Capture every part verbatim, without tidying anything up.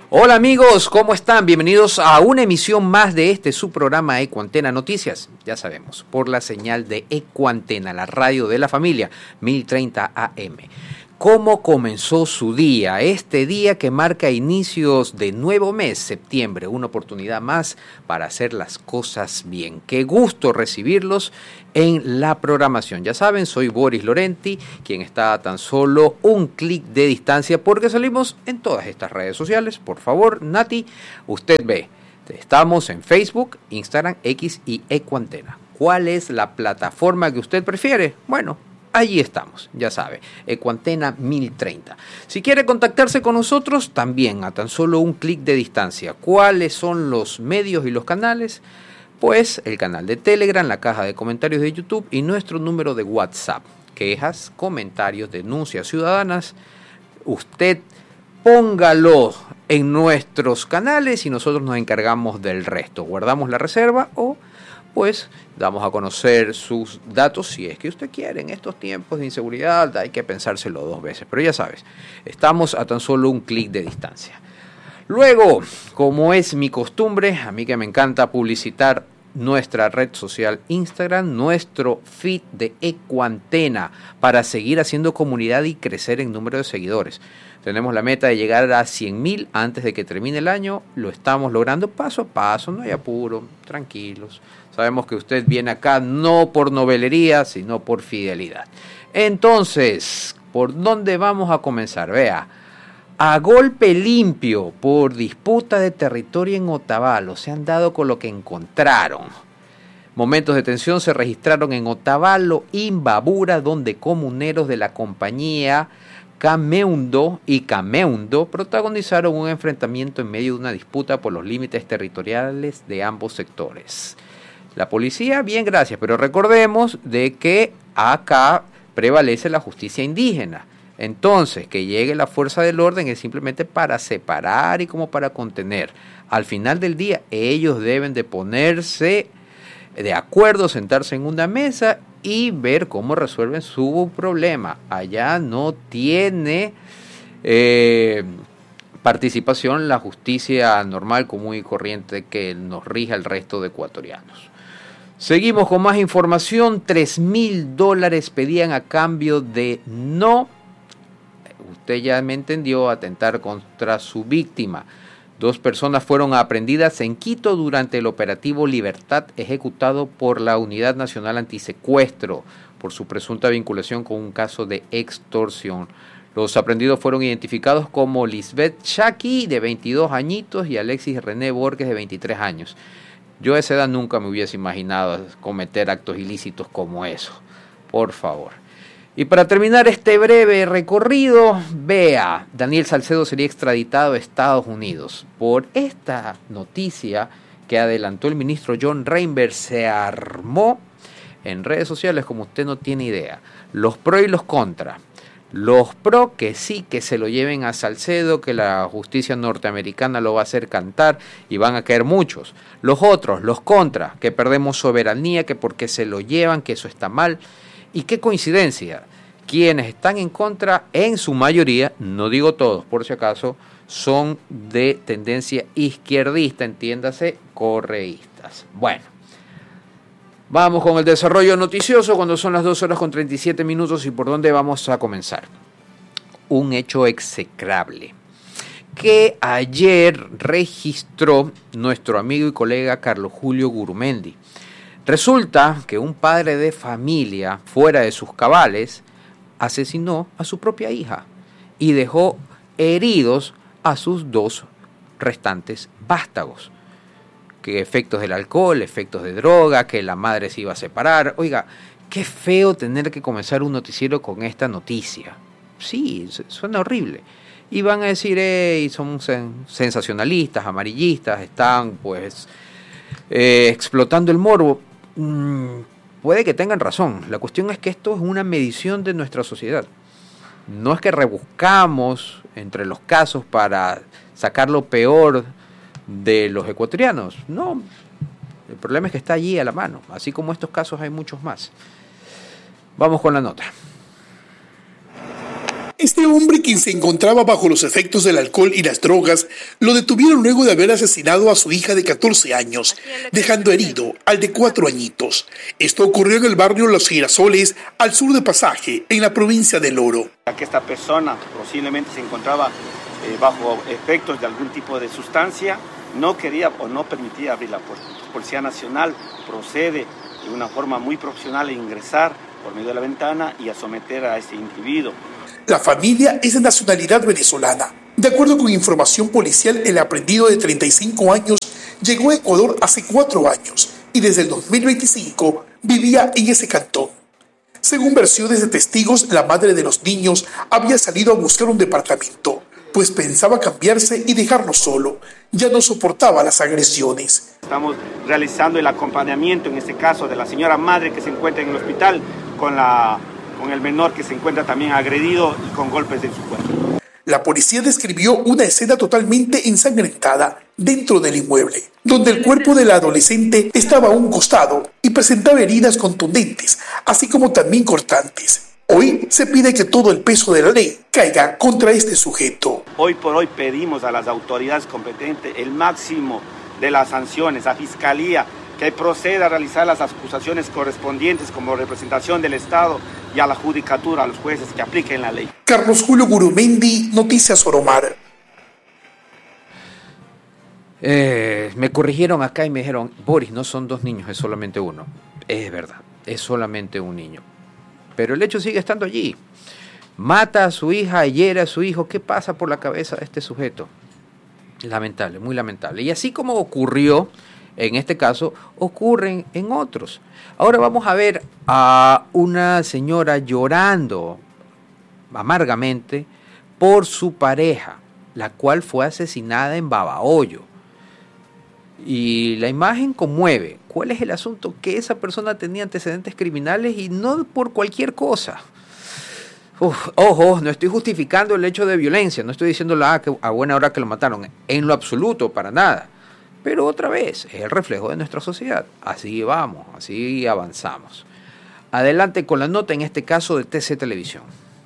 Hola amigos, ¿cómo están? Bienvenidos a una emisión más de este su programa Ecuantena Noticias. Ya sabemos, por la señal de Ecuantena, la radio de la familia, mil treinta A M. ¿Cómo comenzó su día? Este día que marca inicios de nuevo mes, septiembre, una oportunidad más para hacer las cosas bien. Qué gusto recibirlos en la programación. Ya saben, soy Boris Lorenti, quien está a tan solo un clic de distancia porque salimos en todas estas redes sociales. Por favor, Nati, usted ve, estamos en Facebook, Instagram, X y Ecuantena. ¿Cuál es la plataforma que usted prefiere? Bueno, allí estamos, ya sabe, Ecuantena mil treinta. Si quiere contactarse con nosotros, también a tan solo un clic de distancia. ¿Cuáles son los medios y los canales? Pues el canal de Telegram, la caja de comentarios de YouTube y nuestro número de WhatsApp. Quejas, comentarios, denuncias ciudadanas, usted póngalo en nuestros canales y nosotros nos encargamos del resto. Guardamos la reserva o pues damos a conocer sus datos si es que usted quiere. En estos tiempos de inseguridad hay que pensárselo dos veces, pero ya sabes, estamos a tan solo un clic de distancia. Luego, como es mi costumbre, a mí que me encanta publicitar nuestra red social Instagram, nuestro feed de Ecuantena, para seguir haciendo comunidad y crecer en número de seguidores. Tenemos la meta de llegar a cien mil antes de que termine el año. Lo estamos logrando paso a paso, no hay apuro, tranquilos. Sabemos que usted viene acá no por novelería, sino por fidelidad. Entonces, ¿por dónde vamos a comenzar? Vea, a golpe limpio por disputa de territorio en Otavalo, se han dado con lo que encontraron. Momentos de tensión se registraron en Otavalo, Imbabura, donde comuneros de la compañía Cameundo y Cameundo protagonizaron un enfrentamiento en medio de una disputa por los límites territoriales de ambos sectores. La policía, bien, gracias, pero recordemos de que acá prevalece la justicia indígena. Entonces, que llegue la fuerza del orden es simplemente para separar y como para contener. Al final del día, ellos deben de ponerse de acuerdo, sentarse en una mesa y ver cómo resuelven su problema. Allá no tiene eh, participación la justicia normal, común y corriente que nos rige al resto de ecuatorianos. Seguimos con más información. Tres mil dólares pedían a cambio de no, usted ya me entendió, atentar contra su víctima. Dos personas fueron aprehendidas en Quito durante el operativo Libertad ejecutado por la Unidad Nacional Antisecuestro por su presunta vinculación con un caso de extorsión. Los aprehendidos fueron identificados como Lisbeth Chaki, de veintidós añitos, y Alexis René Borges, de veintitrés años. Yo a esa edad nunca me hubiese imaginado cometer actos ilícitos como eso. Por favor. Y para terminar este breve recorrido, vea, Daniel Salcedo sería extraditado a Estados Unidos. Por esta noticia que adelantó el ministro John Reinberg, se armó en redes sociales como usted no tiene idea. Los pro y los contra. Los pro que sí, que se lo lleven a Salcedo, que la justicia norteamericana lo va a hacer cantar y van a caer muchos. Los otros, los contra, que perdemos soberanía, que porque se lo llevan, que eso está mal. Y qué coincidencia, quienes están en contra, en su mayoría, no digo todos por si acaso, son de tendencia izquierdista, entiéndase, correístas. Bueno, vamos con el desarrollo noticioso cuando son las dos horas con treinta y siete minutos y por dónde vamos a comenzar. Un hecho execrable que ayer registró nuestro amigo y colega Carlos Julio Gurumendi. Resulta que un padre de familia, fuera de sus cabales, asesinó a su propia hija y dejó heridos a sus dos restantes vástagos. Que efectos del alcohol, efectos de droga, que la madre se iba a separar. Oiga, qué feo tener que comenzar un noticiero con esta noticia. Sí, suena horrible. Y van a decir, hey, son sensacionalistas, amarillistas, están pues eh, explotando el morbo. Mm, puede que tengan razón. La cuestión es que esto es una medición de nuestra sociedad. No es que rebuscamos entre los casos para sacar lo peor de los ecuatorianos. No, el problema es que está allí a la mano. Así como estos casos hay muchos más. Vamos con la nota. Este hombre, quien se encontraba bajo los efectos del alcohol y las drogas, lo detuvieron luego de haber asesinado a su hija de catorce años, dejando herido al de cuatro añitos. Esto ocurrió en el barrio Los Girasoles, al sur de Pasaje, en la provincia del Oro. Que esta persona posiblemente se encontraba eh, bajo efectos de algún tipo de sustancia, no quería o no permitía abrir la puerta. La Policía Nacional procede de una forma muy profesional a ingresar por medio de la ventana y a someter a este individuo. La familia es de nacionalidad venezolana. De acuerdo con información policial, el aprendido de treinta y cinco años llegó a Ecuador hace cuatro años y desde el dos mil veinticinco vivía en ese cantón. Según versiones de testigos, la madre de los niños había salido a buscar un departamento, pues pensaba cambiarse y dejarlo solo. Ya no soportaba las agresiones. Estamos realizando el acompañamiento, en este caso, de la señora madre que se encuentra en el hospital con la... con el menor que se encuentra también agredido y con golpes en su cuerpo. La policía describió una escena totalmente ensangrentada dentro del inmueble, donde el cuerpo de la adolescente estaba a un costado y presentaba heridas contundentes, así como también cortantes. Hoy se pide que todo el peso de la ley caiga contra este sujeto. Hoy por hoy pedimos a las autoridades competentes el máximo de las sanciones, a Fiscalía, que proceda a realizar las acusaciones correspondientes como representación del Estado y a la judicatura, a los jueces que apliquen la ley. Carlos Julio Gurumendi, Noticias Oromar. Eh, me corrigieron acá y me dijeron, Boris, no son dos niños, es solamente uno. Es verdad, es solamente un niño. Pero el hecho sigue estando allí. Mata a su hija, hiere a su hijo. ¿Qué pasa por la cabeza de este sujeto? Lamentable, muy lamentable. Y así como ocurrió en este caso, ocurren en otros. Ahora vamos a ver a una señora llorando amargamente por su pareja, la cual fue asesinada en Babahoyo. Y la imagen conmueve. ¿Cuál es el asunto? Que esa persona tenía antecedentes criminales y no por cualquier cosa. Uf, ojo, no estoy justificando el hecho de violencia, no estoy diciendo ah, que a buena hora que lo mataron, en lo absoluto, para nada. Pero otra vez, es el reflejo de nuestra sociedad. Así vamos, así avanzamos. Adelante con la nota, en este caso de T C Televisión.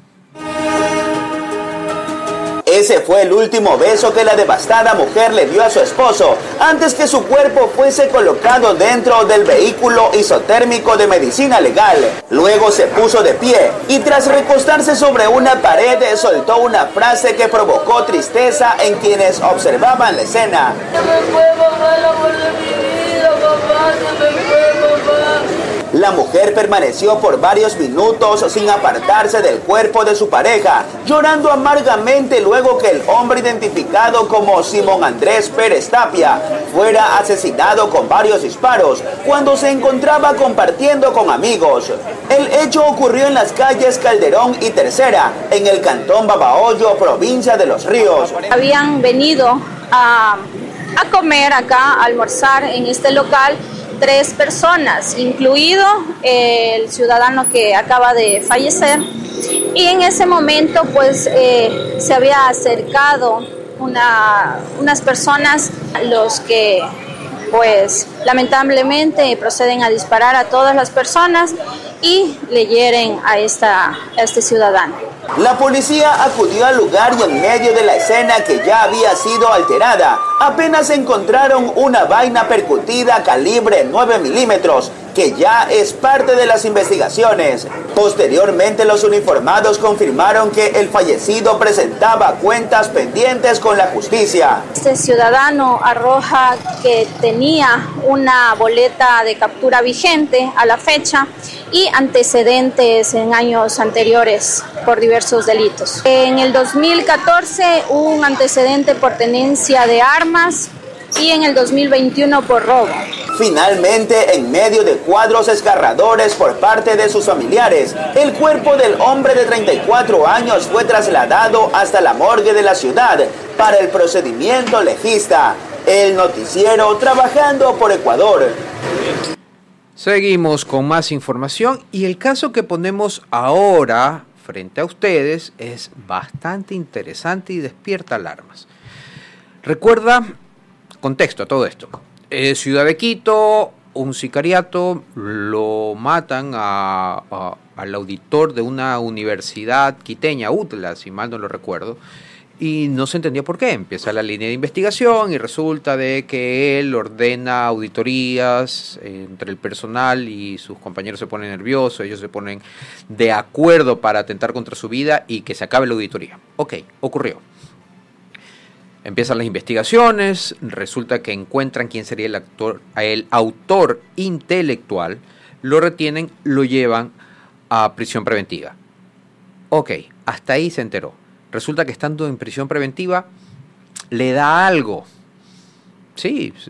Ese fue el último beso que la devastada mujer le dio a su esposo antes que su cuerpo fuese colocado dentro del vehículo isotérmico de medicina legal. Luego se puso de pie y tras recostarse sobre una pared soltó una frase que provocó tristeza en quienes observaban la escena. Se me fue papá, el amor de mi vida, papá, se me fue papá. La mujer permaneció por varios minutos sin apartarse del cuerpo de su pareja, llorando amargamente luego que el hombre identificado como Simón Andrés Pérez Tapia fuera asesinado con varios disparos cuando se encontraba compartiendo con amigos. El hecho ocurrió en las calles Calderón y Tercera, en el cantón Babahoyo, provincia de Los Ríos. Habían venido a, a comer acá, a almorzar en este local, tres personas, incluido el ciudadano que acaba de fallecer, y en ese momento pues eh, se había acercado una, unas personas, los que pues lamentablemente proceden a disparar a todas las personas y le hieren a, esta, a este ciudadano. La policía acudió al lugar y en medio de la escena que ya había sido alterada, apenas encontraron una vaina percutida calibre nueve milímetros, que ya es parte de las investigaciones. Posteriormente, los uniformados confirmaron que el fallecido presentaba cuentas pendientes con la justicia. Este ciudadano arroja que tenía una boleta de captura vigente a la fecha y antecedentes en años anteriores por diversos delitos. En el dos mil catorce un antecedente por tenencia de armas y en el dos mil veintiuno por robo. Finalmente, en medio de cuadros escarradores por parte de sus familiares, el cuerpo del hombre de treinta y cuatro años fue trasladado hasta la morgue de la ciudad para el procedimiento legista. El noticiero trabajando por Ecuador. Seguimos con más información y el caso que ponemos ahora frente a ustedes es bastante interesante y despierta alarmas. Recuerda, contexto a todo esto. Eh, Ciudad de Quito, un sicariato, lo matan a, a, al auditor de una universidad quiteña, UTLA, si mal no lo recuerdo, y no se entendía por qué. Empieza la línea de investigación y resulta de que él ordena auditorías eh, entre el personal y sus compañeros se ponen nerviosos, ellos se ponen de acuerdo para atentar contra su vida y que se acabe la auditoría. Ok, ocurrió. Empiezan las investigaciones, resulta que encuentran quién sería el, actor, el autor intelectual, lo retienen, lo llevan a prisión preventiva. Ok, hasta ahí se enteró. Resulta que estando en prisión preventiva le da algo. Sí,